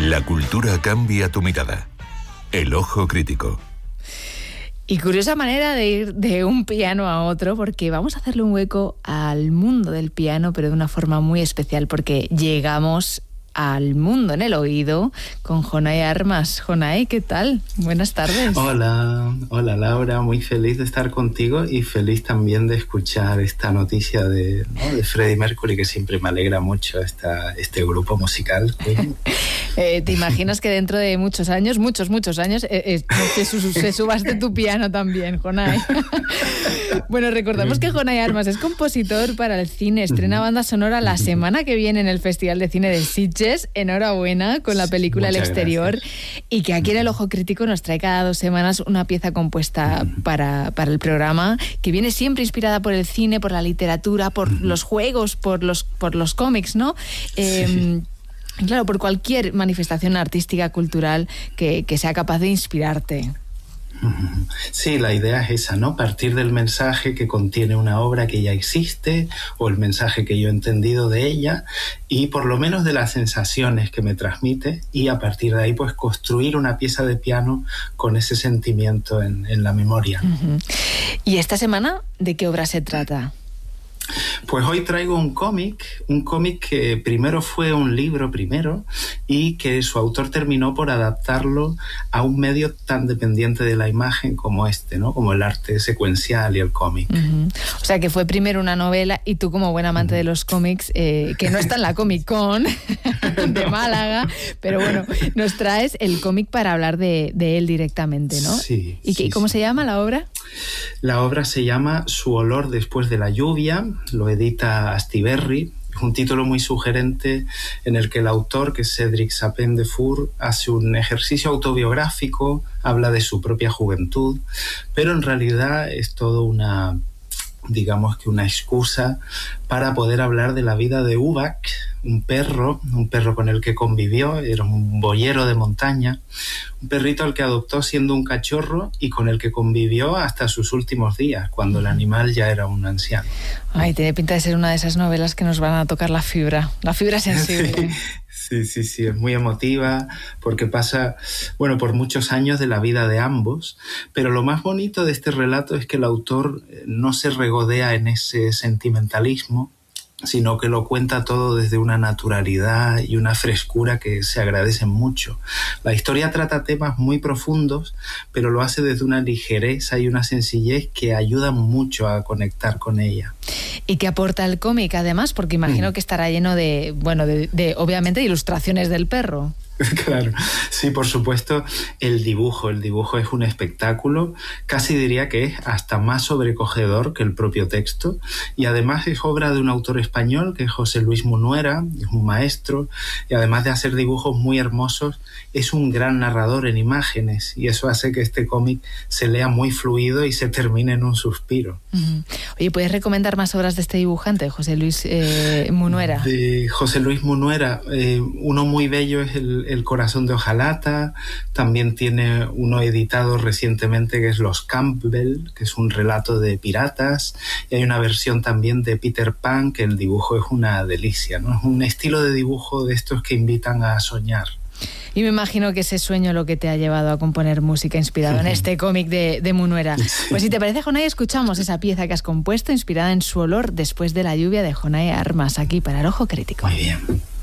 La cultura cambia tu mirada. El ojo crítico. Y curiosa manera de ir de un piano a otro, porque vamos a hacerle un hueco al mundo del piano, pero de una forma muy especial, porque llegamos al mundo en el oído con Jonay Armas. Jonay, ¿qué tal? Buenas tardes. Hola Laura, muy feliz de estar contigo y feliz también de escuchar esta noticia de Freddie Mercury, que siempre me alegra mucho este grupo musical. ¿Te imaginas que dentro de muchos años, se subaste tu piano también, Jonay? Bueno, recordamos que Jonay Armas es compositor para el cine, estrena banda sonora la semana que viene en el Festival de Cine de Sitges. Enhorabuena con la película El Exterior. Gracias. Y que aquí en El Ojo Crítico nos trae cada 2 semanas una pieza compuesta para el programa, que viene siempre inspirada por el cine, por la literatura, por los juegos, por los cómics, ¿no? Claro, por cualquier manifestación artística, cultural que sea capaz de inspirarte. Sí, la idea es esa, ¿no? Partir del mensaje que contiene una obra que ya existe o el mensaje que yo he entendido de ella y por lo menos de las sensaciones que me transmite, y a partir de ahí pues construir una pieza de piano con ese sentimiento en la memoria. ¿Y esta semana de qué obra se trata? Pues hoy traigo un cómic que primero fue un libro y que su autor terminó por adaptarlo a un medio tan dependiente de la imagen como ¿no? Como el arte secuencial y el cómic. O sea, que fue primero una novela y tú, como buen amante de los cómics, que no está en la Comic Con de Málaga, pero bueno, nos traes el cómic para hablar de él directamente, ¿no? Sí. ¿Y cómo se llama la obra? La obra se llama Su olor después de la lluvia, lo edita Astiberri. Es un título muy sugerente en el que el autor, que es Cédric Sapin-Defour, hace un ejercicio autobiográfico, habla de su propia juventud, pero en realidad es todo una excusa para poder hablar de la vida de Ubak, un perro con el que convivió, era un boyero de montaña, un perrito al que adoptó siendo un cachorro y con el que convivió hasta sus últimos días, cuando el animal ya era un anciano. Ay, tiene pinta de ser una de esas novelas que nos van a tocar la fibra sensible. Sí, es muy emotiva porque pasa, por muchos años de la vida de ambos, pero lo más bonito de este relato es que el autor no se regodea en ese sentimentalismo, sino que lo cuenta todo desde una naturalidad y una frescura que se agradecen mucho. La historia trata temas muy profundos, pero lo hace desde una ligereza y una sencillez que ayudan mucho a conectar con ella. ¿Y qué aporta el cómic, además? Porque imagino que estará lleno de obviamente, de ilustraciones del perro. Claro, sí, por supuesto, el dibujo es un espectáculo, casi diría que es hasta más sobrecogedor que el propio texto, y además es obra de un autor español que es José Luis Munuera, es un maestro, y además de hacer dibujos muy hermosos, es un gran narrador en imágenes, y eso hace que este cómic se lea muy fluido y se termine en un suspiro. Oye, ¿puedes recomendar más obras de este dibujante, José Luis Munuera? De José Luis Munuera, uno muy bello es El corazón de hojalata, también tiene uno editado recientemente que es Los Campbell, que es un relato de piratas, y hay una versión también de Peter Pan, que el dibujo es una delicia, ¿no? Es un estilo de dibujo de estos que invitan a soñar. Y me imagino que ese sueño lo que te ha llevado a componer música inspirada en este cómic de Munuera. Pues si te parece, Jonay, escuchamos esa pieza que has compuesto inspirada en Su olor después de la lluvia de Jonay Armas, aquí para El Ojo Crítico. Muy bien.